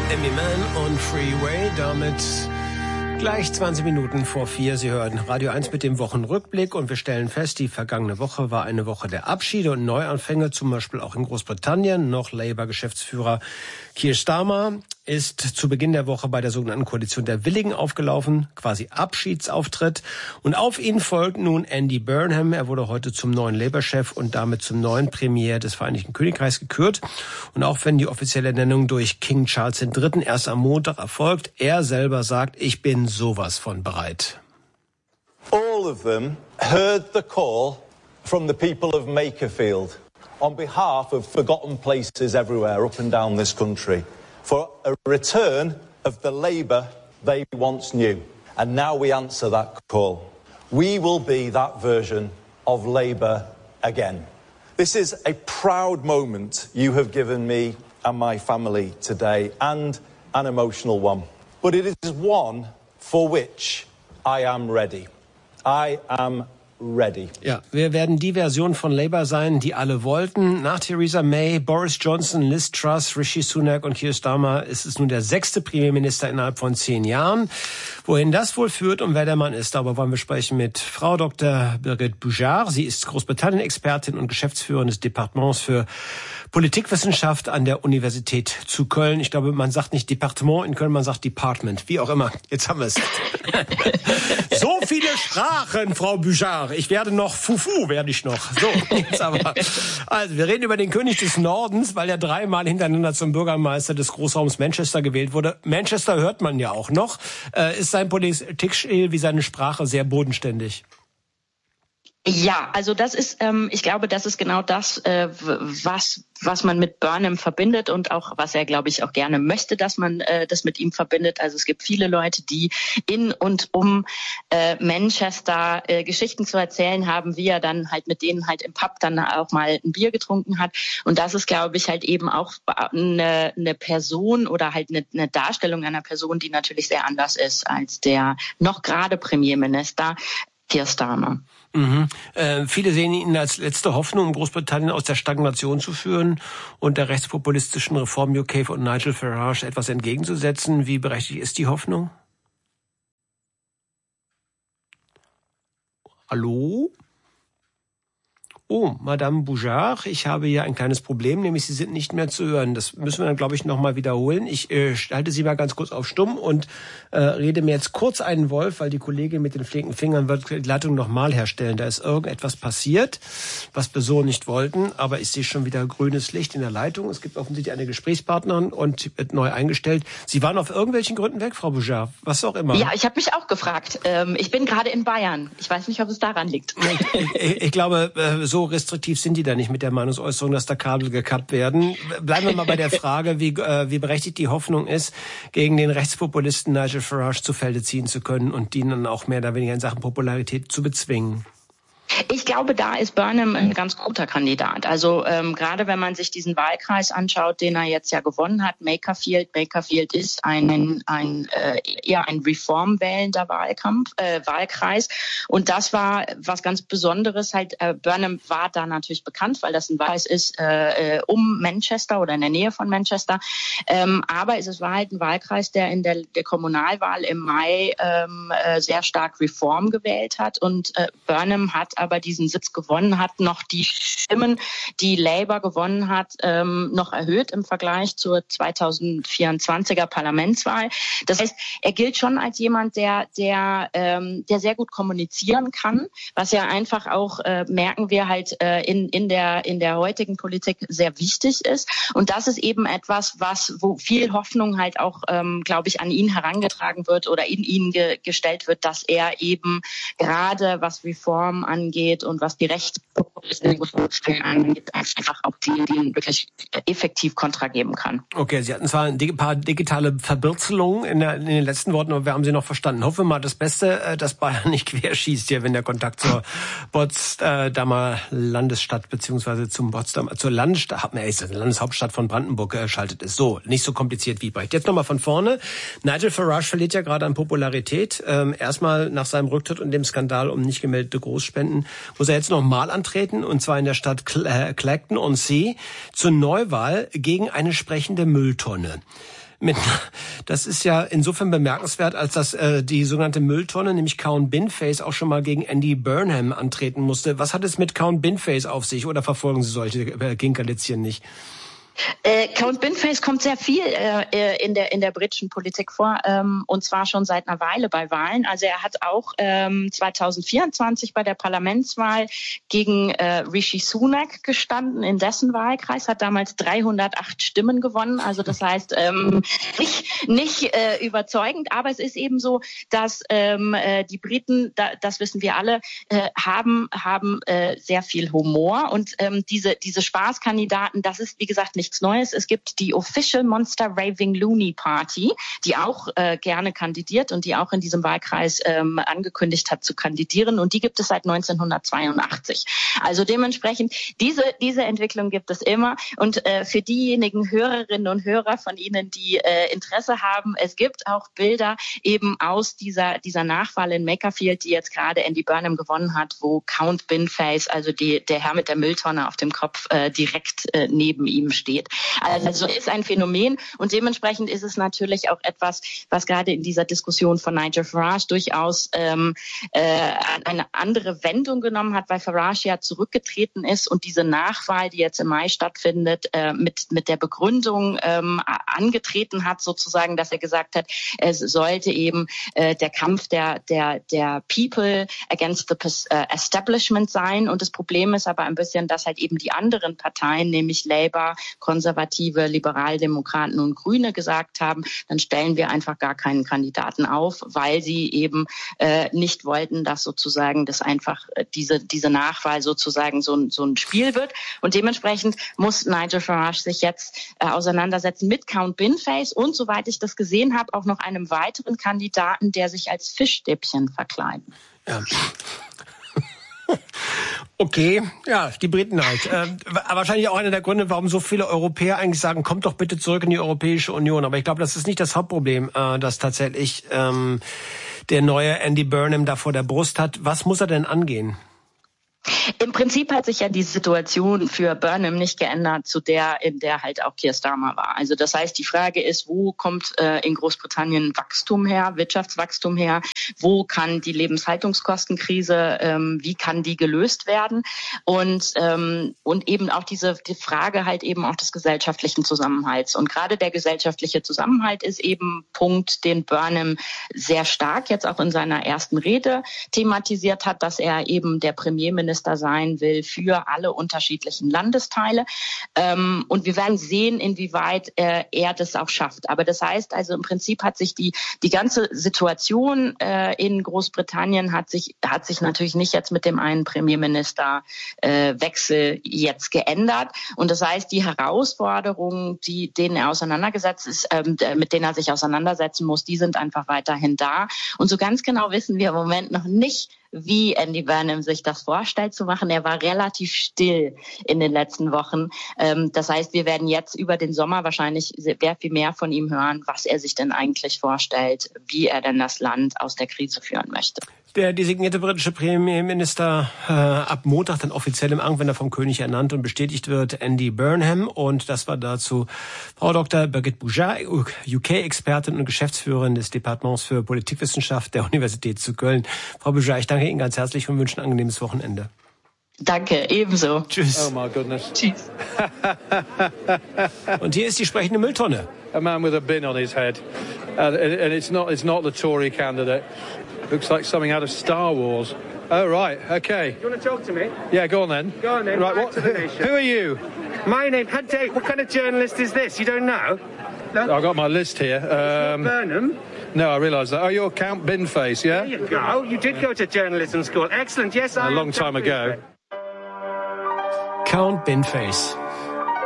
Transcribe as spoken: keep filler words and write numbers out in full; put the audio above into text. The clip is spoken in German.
Emmy Man und Freeway, damit gleich zwanzig Minuten vor vier. Sie hören Radio eins mit dem Wochenrückblick und wir stellen fest, die vergangene Woche war eine Woche der Abschiede und Neuanfänge, zum Beispiel auch in Großbritannien. Noch Labour-Geschäftsführer Keir Starmer ist zu Beginn der Woche bei der sogenannten Koalition der Willigen aufgelaufen, quasi Abschiedsauftritt. Und auf ihn folgt nun Andy Burnham. Er wurde heute zum neuen Labour-Chef und damit zum neuen Premier des Vereinigten Königreichs gekürt. Und auch wenn die offizielle Ernennung durch King Charles der Dritte erst am Montag erfolgt, er selber sagt, ich bin sowas von bereit. All of them heard the call from the people of Makerfield on behalf of forgotten places everywhere up and down this country, for a return of the Labour they once knew. And now we answer that call. We will be that version of Labour again. This is a proud moment you have given me and my family today, and an emotional one. But it is one for which I am ready. I am ready. Ja, wir werden die Version von Labour sein, die alle wollten. Nach Theresa May, Boris Johnson, Liz Truss, Rishi Sunak und Keir Starmer ist es nun der sechste Premierminister innerhalb von zehn Jahren. Wohin das wohl führt und wer der Mann ist, darüber wollen wir sprechen mit Frau Doktor Birgit Bujard. Sie ist Großbritannien-Expertin und Geschäftsführerin des Departements für Politikwissenschaft an der Universität zu Köln. Ich glaube, man sagt nicht Departement in Köln, man sagt Department. Wie auch immer. Jetzt haben wir es. So viele Sprachen, Frau Bujard. Ich werde noch Fufu, werde ich noch. So, jetzt aber. Also, wir reden über den König des Nordens, weil er dreimal hintereinander zum Bürgermeister des Großraums Manchester gewählt wurde. Manchester hört man ja auch noch. Äh, ist sein Politikstil wie seine Sprache sehr bodenständig? Ja, also das ist, ähm, ich glaube, das ist genau das, äh, was was man mit Burnham verbindet und auch was er, glaube ich, auch gerne möchte, dass man äh, das mit ihm verbindet. Also es gibt viele Leute, die in und um äh, Manchester äh, Geschichten zu erzählen haben, wie er dann halt mit denen halt im Pub dann auch mal ein Bier getrunken hat. Und das ist, glaube ich, halt eben auch eine, eine Person oder halt eine, eine Darstellung einer Person, die natürlich sehr anders ist als der noch gerade Premierminister Keir Starmer. Mhm. Äh, viele sehen ihn als letzte Hoffnung, um Großbritannien aus der Stagnation zu führen und der rechtspopulistischen Reform U K von Nigel Farage etwas entgegenzusetzen. Wie berechtigt ist die Hoffnung? Hallo? Oh, Madame Bujard, ich habe hier ein kleines Problem, nämlich Sie sind nicht mehr zu hören. Das müssen wir dann, glaube ich, nochmal wiederholen. Ich äh, halte Sie mal ganz kurz auf Stumm und äh, rede mir jetzt kurz einen Wolf, weil die Kollegin mit den flinken Fingern wird die Leitung nochmal herstellen. Da ist irgendetwas passiert, was wir so nicht wollten, aber ich sehe schon wieder grünes Licht in der Leitung. Es gibt offensichtlich eine Gesprächspartnerin und sie wird neu eingestellt. Sie waren auf irgendwelchen Gründen weg, Frau Bujard, was auch immer. Ja, ich habe mich auch gefragt. Ähm, ich bin gerade in Bayern. Ich weiß nicht, ob es daran liegt. Ich, ich, ich glaube, äh, so So restriktiv sind die da nicht mit der Meinungsäußerung, dass da Kabel gekappt werden. Bleiben wir mal bei der Frage, wie, äh, wie berechtigt die Hoffnung ist, gegen den Rechtspopulisten Nigel Farage zu Felde ziehen zu können und ihn dann auch mehr oder weniger in Sachen Popularität zu bezwingen. Ich glaube, da ist Burnham ein ganz guter Kandidat. Also ähm, gerade wenn man sich diesen Wahlkreis anschaut, den er jetzt ja gewonnen hat, Makerfield. Makerfield ist ein, ein äh, eher ein reformwählender Wahlkampf, äh, Wahlkreis. Und das war was ganz Besonderes. Halt, äh, Burnham war da natürlich bekannt, weil das ein Wahlkreis ist äh, um Manchester oder in der Nähe von Manchester. Ähm, aber es war halt ein Wahlkreis, der in der, der Kommunalwahl im Mai ähm, äh, sehr stark Reform gewählt hat. Und äh, Burnham hat aber diesen Sitz gewonnen hat, noch die Stimmen, die Labour gewonnen hat, ähm, noch erhöht im Vergleich zur zweitausendvierundzwanziger Parlamentswahl. Das heißt, er gilt schon als jemand, der der ähm, der sehr gut kommunizieren kann, was ja einfach auch äh, merken wir halt äh, in in der in der heutigen Politik sehr wichtig ist. Und das ist eben etwas, was wo viel Hoffnung halt auch, ähm, glaube ich, an ihn herangetragen wird oder in ihn ge- gestellt wird, dass er eben gerade was Reform angeht und was die Rechtspopulisten angeht, einfach auch die, die wirklich effektiv Kontra geben kann. Okay, Sie hatten zwar ein paar digitale Verbürzelungen in, der, in den letzten Worten, aber wir haben Sie noch verstanden. Hoffen wir mal das Beste, dass Bayern nicht querschießt hier, wenn der Kontakt zur Potsdamer Landesstadt beziehungsweise zum Potsdamer, zur Landesstadt, ne, ist das Landeshauptstadt von Brandenburg geschaltet ist. So, nicht so kompliziert wie Brecht. Jetzt nochmal von vorne. Nigel Farage verliert ja gerade an Popularität. Ähm, erstmal nach seinem Rücktritt und dem Skandal um nicht gemeldete Großspenden muss er jetzt nochmal antreten, und zwar in der Stadt Clacton-on-Sea zur Neuwahl gegen eine sprechende Mülltonne. Mit, das ist ja insofern bemerkenswert, als dass äh, die sogenannte Mülltonne, nämlich Count Binface, auch schon mal gegen Andy Burnham antreten musste. Was hat es mit Count Binface auf sich, oder verfolgen Sie solche äh, Kinkerlitzchen nicht? Äh, Count Binface kommt sehr viel äh, in der in der britischen Politik vor, ähm, und zwar schon seit einer Weile bei Wahlen. Also er hat auch ähm, zwanzig vierundzwanzig bei der Parlamentswahl gegen äh, Rishi Sunak gestanden in dessen Wahlkreis, hat damals dreihundertacht Stimmen gewonnen. Also das heißt ähm, nicht nicht äh, überzeugend, aber es ist eben so, dass ähm, äh, die Briten, da, das wissen wir alle, äh, haben haben äh, sehr viel Humor, und ähm, diese diese Spaßkandidaten, das ist wie gesagt nicht nichts Neues. Es gibt die Official Monster Raving Loony Party, die auch äh, gerne kandidiert und die auch in diesem Wahlkreis ähm, angekündigt hat zu kandidieren. Und die gibt es seit neunzehnhundertzweiundachtzig. Also dementsprechend, diese diese Entwicklung gibt es immer. Und äh, für diejenigen Hörerinnen und Hörer von Ihnen, die äh, Interesse haben, es gibt auch Bilder eben aus dieser dieser Nachwahl in Makerfield, die jetzt gerade Andy Burnham gewonnen hat, wo Count Binface, also die, der Herr mit der Mülltonne auf dem Kopf, äh, direkt äh, neben ihm steht. Also ist ein Phänomen, und dementsprechend ist es natürlich auch etwas, was gerade in dieser Diskussion von Nigel Farage durchaus ähm, äh, eine andere Wendung genommen hat, weil Farage ja zurückgetreten ist und diese Nachwahl, die jetzt im Mai stattfindet, äh, mit mit der Begründung ähm, angetreten hat, sozusagen, dass er gesagt hat, es sollte eben äh, der Kampf der der der People against the uh, Establishment sein. Und das Problem ist aber ein bisschen, dass halt eben die anderen Parteien, nämlich Labour, Konservative, Liberaldemokraten und Grüne gesagt haben, dann stellen wir einfach gar keinen Kandidaten auf, weil sie eben äh, nicht wollten, dass sozusagen das einfach äh, diese diese Nachwahl sozusagen so ein so ein Spiel wird. Und dementsprechend muss Nigel Farage sich jetzt äh, auseinandersetzen mit Count Binface und, soweit ich das gesehen habe, auch noch einem weiteren Kandidaten, der sich als Fischstäbchen verkleidet. Ja. Okay, ja, die Briten halt. Äh, wahrscheinlich auch einer der Gründe, warum so viele Europäer eigentlich sagen, kommt doch bitte zurück in die Europäische Union. Aber ich glaube, das ist nicht das Hauptproblem, äh, dass tatsächlich ähm, der neue Andy Burnham da vor der Brust hat. Was muss er denn angehen? Im Prinzip hat sich ja die Situation für Burnham nicht geändert zu der, in der halt auch Keir Starmer war. Also das heißt, die Frage ist, wo kommt äh, in Großbritannien Wachstum her, Wirtschaftswachstum her? Wo kann die Lebenshaltungskostenkrise, ähm, wie kann die gelöst werden? Und ähm, und eben auch diese die Frage halt eben auch des gesellschaftlichen Zusammenhalts. Und gerade der gesellschaftliche Zusammenhalt ist eben Punkt, den Burnham sehr stark jetzt auch in seiner ersten Rede thematisiert hat, dass er eben der Premierminister sein will für alle unterschiedlichen Landesteile. Ähm, und wir werden sehen, inwieweit äh, er das auch schafft. Aber das heißt also, im Prinzip hat sich die die ganze Situation äh, in Großbritannien hat sich hat sich natürlich nicht jetzt mit dem einen Premierministerwechsel äh, jetzt geändert. Und das heißt, die Herausforderungen, die denen er auseinandergesetzt ist, ähm, mit denen er sich auseinandersetzen muss, die sind einfach weiterhin da. Und so ganz genau wissen wir im Moment noch nicht, wie Andy Burnham sich das vorstellt zu machen. Er war relativ still in den letzten Wochen. Das heißt, wir werden jetzt über den Sommer wahrscheinlich sehr viel mehr von ihm hören, was er sich denn eigentlich vorstellt, wie er denn das Land aus der Krise führen möchte. Der designierte britische Premierminister äh, ab Montag dann offiziell im Amt, wenn er vom König ernannt und bestätigt wird, Andy Burnham. Und das war dazu Frau Doktor Birgit Bouchard, U K-Expertin und Geschäftsführerin des Departements für Politikwissenschaft der Universität zu Köln. Frau Bouchard, ich danke Ihnen ganz herzlich und wünsche ein angenehmes Wochenende. Danke, ebenso. Tschüss. Oh my goodness. Tschüss. Und hier ist die sprechende Mülltonne. A man with a bin on his head. And, and it's not it's not the Tory candidate. Looks like something out of Star Wars. Oh, right, okay. You want to talk to me? Yeah, go on then. Go on then. Right, Back what, to the nation. Who are you? My name, how dare, what kind of journalist is this? You don't know? No? I've got my list here. Um, Burnham? no, I realise that. Oh, you're Count Binface, yeah? There you go. You did go to journalism school. Excellent, yes, I A long time ago. Count Binface.